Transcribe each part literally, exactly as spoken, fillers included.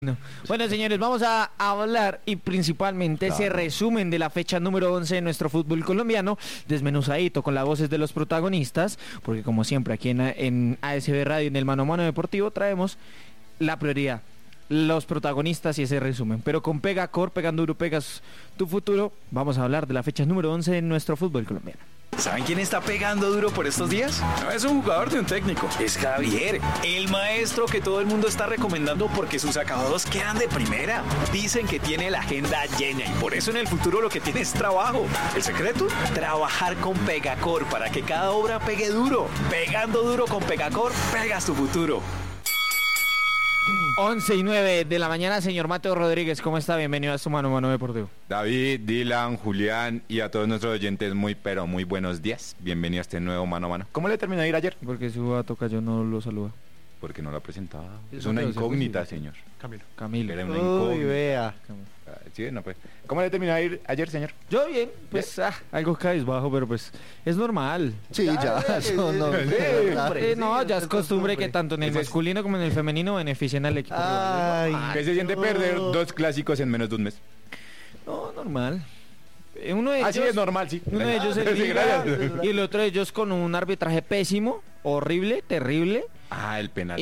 No. Bueno, señores, vamos a hablar y principalmente Claro. ese resumen de la fecha número once de nuestro fútbol colombiano, desmenuzadito con las voces de los protagonistas, porque como siempre aquí en, en A S B Radio, en el Mano a Mano Deportivo, traemos la prioridad, los protagonistas y ese resumen. Pero con Pegacor, pegando duro, pegas tu futuro, vamos a hablar de la fecha número once de nuestro fútbol colombiano. ¿Saben quién está pegando duro por estos días? No es un jugador de un técnico, es Javier, el maestro que todo el mundo está recomendando porque sus acabados quedan de primera. Dicen que tiene la agenda llena y por eso en el futuro lo que tiene es trabajo. ¿El secreto? Trabajar con Pegacor para que cada obra pegue duro. Pegando duro con Pegacor, pegas tu futuro. once y nueve de la mañana, señor Mateo Rodríguez, ¿cómo está? Bienvenido a su Mano a Mano Deportivo. David, Dylan, Julián y a todos nuestros oyentes, muy pero muy buenos días. Bienvenido a este nuevo Mano a Mano. ¿Cómo le terminó de ir ayer? Porque su vato cayó, no lo saluda. Porque no lo ha presentado. Es Es una Mateo, incógnita, sí. señor. Camilo. Camilo. Era una Uy, incógnita. vea. Ah, sí, no, pues. ¿Cómo le terminó de ir ayer, señor? Yo bien, pues ah, algo cabizbajo, pero pues es normal. Sí, ya, eso no. Eh, no, ya es es costumbre que costumbre. tanto en el Ese es- masculino como en el femenino beneficien al equipo rival. Ay, ¿Qué se siente no. perder dos clásicos en menos de un mes? No, normal. Eh, Uno de ellos, Ah, sí, es normal, sí. uno de ellos en Sí, Liga, gracias. y el otro de ellos con un arbitraje pésimo, horrible, terrible. Ah, el penal.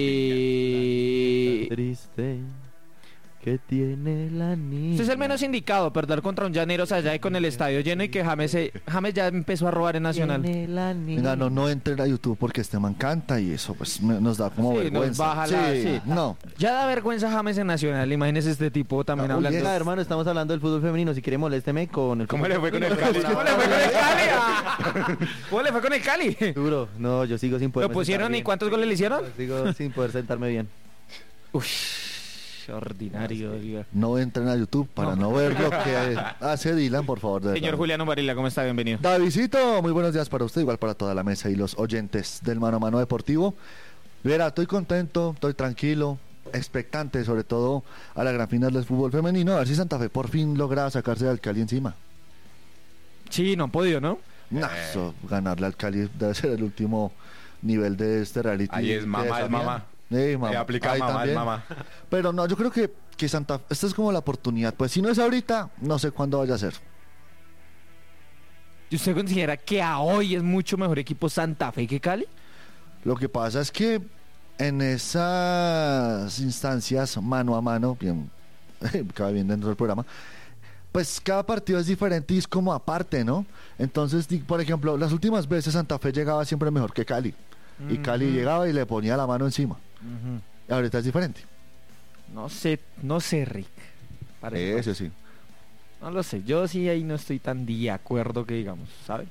Y Triste que tiene la niña. usted es el menos indicado, perder contra un Llaneros allá y con el estadio lleno y que James, se- James ya empezó a robar en Nacional. Tiene la niña. Venga, no, no entren a YouTube porque este man canta y eso pues me- nos da como Sí, nos vergüenza. baja la- sí. No. Ya da vergüenza James en Nacional, imagínese este tipo también No, hablando. bien. Venga, hermano, estamos hablando del fútbol femenino. Si quiere, molésteme con el ¿Cómo fútbol le fue con el femenino. Cali? ¿Cómo le fue con el Cali? Ah. ¿Cómo le fue con el Cali? Duro. No, yo sigo sin poder. ¿Lo pusieron y cuántos goles le hicieron? Sigo sin poder sentarme bien. Uy, ordinario. diga. No entren a YouTube para no, ver lo que hace Dylan, por favor. de Señor verdad. Juliano Varila, ¿cómo está? Bienvenido. Davidcito, muy buenos días para usted, igual para toda la mesa y los oyentes del Mano a Mano Deportivo. Verá, estoy contento, estoy tranquilo, expectante sobre todo a la gran final del fútbol femenino, a ver si Santa Fe por fin logra sacarse al Cali encima. Sí, no han podido, ¿no? No, eso, ganarle al Cali debe ser el último nivel de este reality. Ahí es que mamá, es desafían. mamá. Sí, mamá. Ahí aplica Ahí mamá, es también. mamá. Pero no, yo creo que, que Santa Fe, esta es como la oportunidad. Pues si no es ahorita, no sé cuándo vaya a ser. ¿Y usted considera que a hoy es mucho mejor equipo Santa Fe que Cali? Lo que pasa es que en esas instancias mano a mano, bien, cabe bien dentro del programa, pues cada partido es diferente y es como aparte, ¿no? Entonces, di- por ejemplo, las últimas veces Santa Fe llegaba siempre mejor que Cali. Y Cali Ujú. llegaba y le ponía la mano encima. Ujú. Y ahorita es diferente. No sé, no sé, Rick. Parece Eso sí. No lo sé, yo sí ahí no estoy tan de acuerdo que digamos, ¿sabe?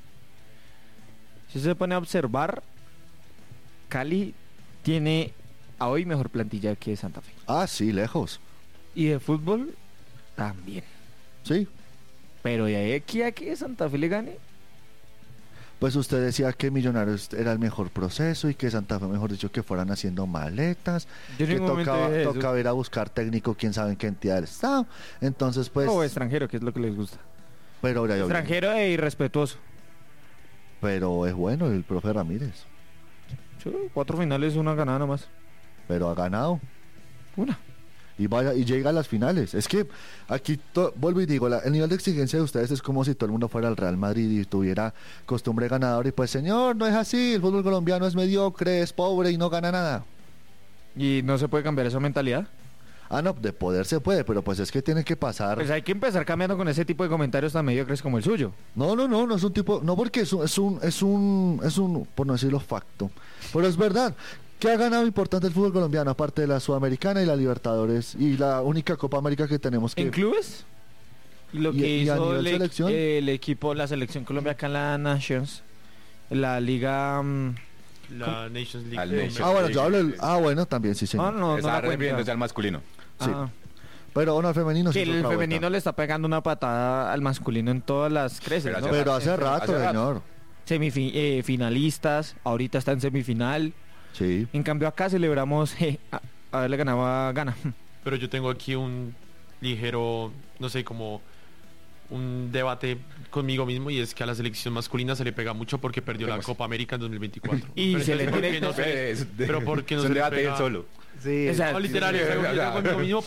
Si se pone a observar, Cali tiene a hoy mejor plantilla que Santa Fe. Ah, sí, lejos. Y de fútbol, también. Sí. Pero de aquí a que Santa Fe le gane, Pues usted decía que Millonarios era el mejor proceso y que Santa Fe, mejor dicho, que fueran haciendo maletas, yo en que ningún momento tocaba, dije eso. tocaba ir a buscar técnico, quién sabe en qué entidad del Estado. Entonces, pues, O extranjero, que es lo que les gusta. pero ahora yo- Extranjero e irrespetuoso. pero es bueno el profe Ramírez, Sí, cuatro finales, una ganada nomás. pero ha ganado Una. y vaya y llega a las finales. Es que aquí to- vuelvo y digo, la- el nivel de exigencia de ustedes es como si todo el mundo fuera al Real Madrid y tuviera costumbre ganadora y pues, señor, no es así, el fútbol colombiano es mediocre, es pobre y no gana nada. Y no se puede cambiar esa mentalidad. Ah, no, de poder se puede, pero pues es que tiene que pasar. Pues hay que empezar cambiando con ese tipo de comentarios tan mediocres como el suyo. No, no, no, no es un tipo, no porque es un, es un, es un, es un, por no decirlo facto, pero es verdad. ¿Qué ha ganado importante el fútbol colombiano aparte de la Sudamericana y la Libertadores y la única Copa América que tenemos que ¿En clubes? Y lo ¿Y- que y a hizo nivel el, selección? el equipo, la selección Colombia acá en la Nations, la liga... mm, La Nations League. Al de- Nations Ah, bueno, yo hablo del, ah, bueno, también sí, no, señor. no, no Está la refiriéndose cuenta. al masculino. Sí. Ah, Pero bueno, el femenino sí que es el otra femenino vuelta. le está pegando una patada al masculino en todas las creces, Pero ¿no? hace Pero hace Hace rato, rato. señor. Semifi- eh, finalistas, ahorita está en semifinal. Sí. En cambio acá celebramos eh, a, a verle ganaba Gana. Pero yo tengo aquí un ligero, no sé, como un debate conmigo mismo, y es que a la selección masculina se le pega mucho porque perdió la Pues- Copa América en dos mil veinticuatro. Y Pero se le entonces, ¿por tiene- qué no se- Es de- pero ¿por qué no es se un les debate pega? él solo. Sí, O sea, No, literal, yo sí, traigo- yo sí, traigo sí. conmigo mismo